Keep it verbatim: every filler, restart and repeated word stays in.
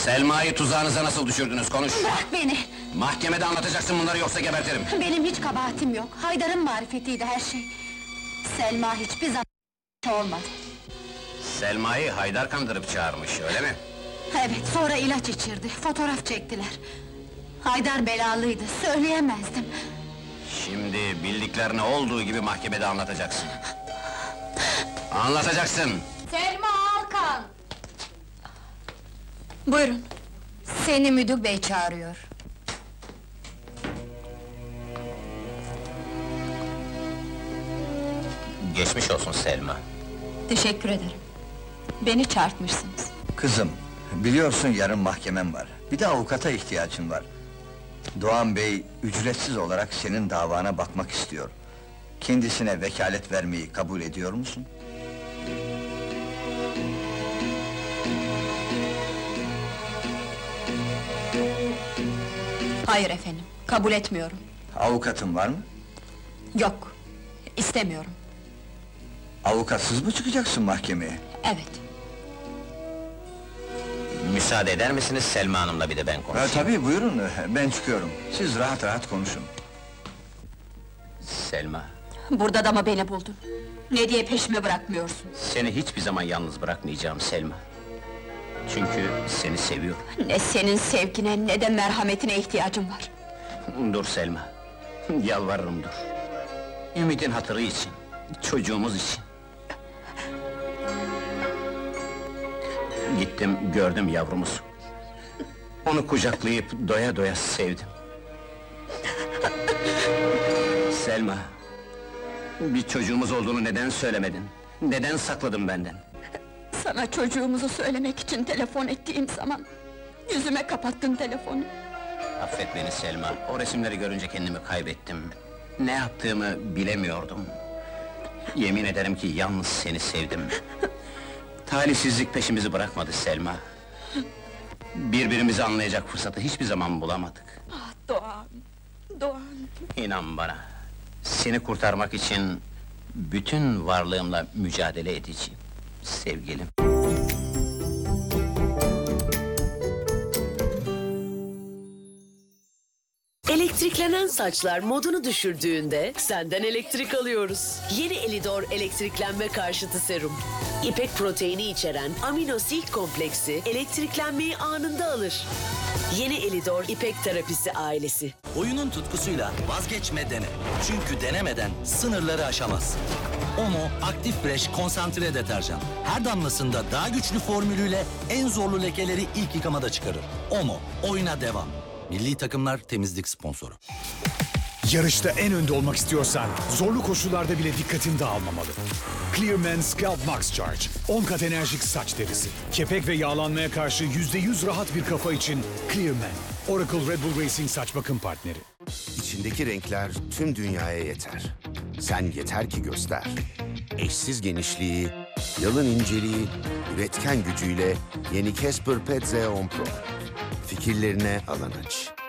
Selma'yı tuzağınıza nasıl düşürdünüz, konuş! Bırak beni! Mahkemede anlatacaksın bunları, yoksa gebertirim! Benim hiç kabahatim yok, Haydar'ın marifetiydi her şey! Selma hiçbir zaman olmadı! Selma'yı Haydar kandırıp çağırmış, öyle mi? Evet, sonra ilaç içirdi, fotoğraf çektiler! Haydar belalıydı, söyleyemezdim! Şimdi bildiklerini olduğu gibi mahkemede anlatacaksın! Anlatacaksın! Selma Alkan! Buyurun! Seni müdür bey çağırıyor! Geçmiş olsun Selma! Teşekkür ederim! Beni çağırtmışsınız! Kızım, biliyorsun yarın mahkemem var. Bir de avukata ihtiyacın var. Doğan Bey, ücretsiz olarak senin davana bakmak istiyor. Kendisine vekalet vermeyi kabul ediyor musun? Hayır efendim, kabul etmiyorum! Avukatın var mı? Yok, istemiyorum! Avukatsız mı çıkacaksın mahkemeye? Evet! Müsaade eder misiniz, Selma Hanım'la bir de ben Ha, konuşayım? tabii buyurun, ben çıkıyorum. Siz rahat rahat konuşun. Selma, Burada da mı beni buldun? Ne diye peşimi bırakmıyorsun? seni hiçbir zaman yalnız bırakmayacağım Selma! Çünkü seni seviyorum! Ne senin sevgine, ne de merhametine ihtiyacım var! Dur Selma, yalvarırım dur! Ümit'in hatırı için, çocuğumuz için! Gittim, gördüm yavrumuzu! Onu kucaklayıp doya doya sevdim! Selma! Bir çocuğumuz olduğunu neden söylemedin? Neden sakladın benden? Sana çocuğumuzu söylemek için telefon ettiğim zaman... ...yüzüme kapattın telefonu! Affet beni Selma, o resimleri görünce kendimi kaybettim. Ne yaptığımı bilemiyordum. Yemin ederim ki yalnız seni sevdim. Talihsizlik peşimizi bırakmadı Selma. Birbirimizi anlayacak fırsatı hiçbir zaman bulamadık. Ah Doğan, Doğan! İnan bana, seni kurtarmak için bütün varlığımla mücadele edeceğim, sevgilim. Elektriklenen saçlar modunu düşürdüğünde senden elektrik alıyoruz. Yeni Elidor elektriklenme karşıtı serum. İpek proteini içeren amino silk kompleksi elektriklenmeyi anında alır. Yeni Elidor İpek terapisi ailesi. Oyunun tutkusuyla vazgeçme dene. Çünkü denemeden sınırları aşamazsın. Omo Aktif Fresh konsantre deterjan. Her damlasında daha güçlü formülüyle en zorlu lekeleri ilk yıkamada çıkarır. Omo, oyuna devam. Milli takımlar temizlik sponsoru. Yarışta en önde olmak istiyorsan, zorlu koşullarda bile dikkatini dağılmamalı. Clearman Scalp Max Charge, on kat enerjik saç derisi. Kepek ve yağlanmaya karşı yüzde yüz rahat bir kafa için Clearman. Oracle Red Bull Racing saç bakım partneri. İçindeki renkler tüm dünyaya yeter. Sen yeter ki göster. Eşsiz genişliği, yalın inceliği, üretken gücüyle yeni Casper Pet Z on Pro. Fikirlerine alan aç.